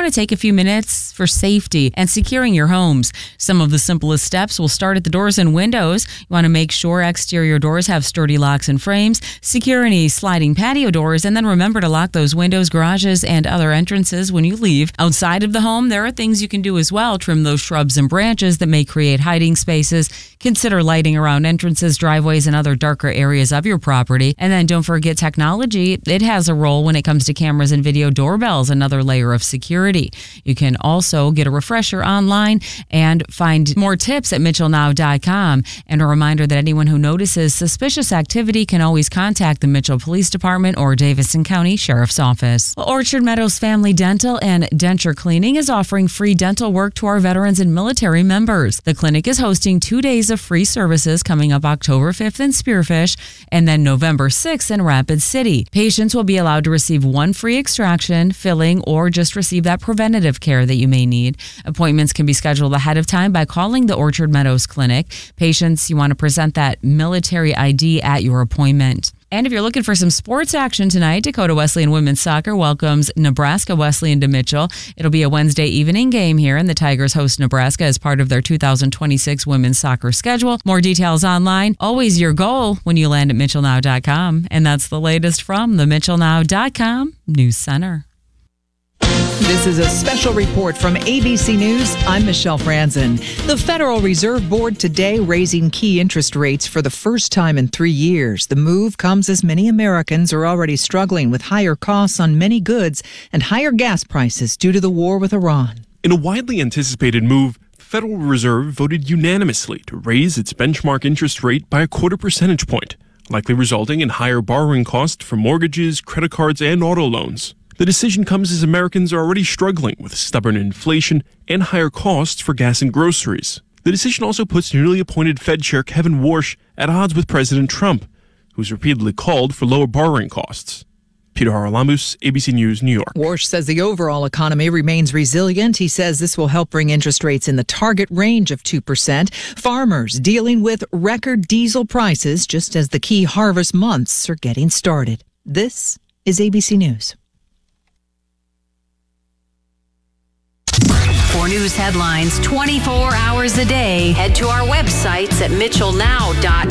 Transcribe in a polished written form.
to take a few minutes for safety and securing your homes. Some of the simplest steps will start at the doors and windows. You want to make sure exterior doors have sturdy locks and frames, secure any sliding patio doors, and then remember to lock those windows, garages, and other entrances when you leave. Outside of the home, there are things you can do as well. Trim those shrubs and branches that may create hiding spaces. Consider lighting around entrances, driveways, and other darker areas of your property. And then don't forget technology. It has a role when it comes to cameras and video doorbells, another layer of security. You can also get a refresher online and find more tips at mitchellnow.com. And a reminder that anyone who notices suspicious activity can always contact the Mitchell Police Department or Davidson County Sheriff's Office. Orchard Meadows Family Dental and Denture Cleaning is offering free dental work to our veterans and military members. The clinic is hosting 2 days of free services coming up October 5th in Spearfish and then November 6th in Rapid City. Patients will be allowed to receive one free extraction, filling, or just receive that preventative care that you may need. Appointments can be scheduled ahead of time by calling the Orchard Meadows Clinic. Patients, you want to present that military ID at your appointment. And if you're looking for some sports action tonight, Dakota Wesleyan Women's Soccer welcomes Nebraska Wesleyan to Mitchell. It'll be a Wednesday evening game here, and the Tigers host Nebraska as part of their 2026 women's soccer schedule. More details online. Always your goal when you land at mitchellnow.com. And that's the latest from the mitchellnow.com News Center. This is a special report from ABC News. I'm Michelle Franzen. The Federal Reserve Board today raising key interest rates for the first time in 3 years. The move comes as many Americans are already struggling with higher costs on many goods and higher gas prices due to the war with Iran. In a widely anticipated move, the Federal Reserve voted unanimously to raise its benchmark interest rate by 0.25 percentage point, likely resulting in higher borrowing costs for mortgages, credit cards, and auto loans. The decision comes as Americans are already struggling with stubborn inflation and higher costs for gas and groceries. The decision also puts newly appointed Fed Chair Kevin Warsh at odds with President Trump, who's repeatedly called for lower borrowing costs. Peter Haralamus, ABC News, New York. Warsh says the overall economy remains resilient. He says this will help bring interest rates in the target range of 2%. Farmers dealing with record diesel prices just as the key harvest months are getting started. This is ABC News. For news headlines 24 hours a day, head to our websites at mitchellnow.com.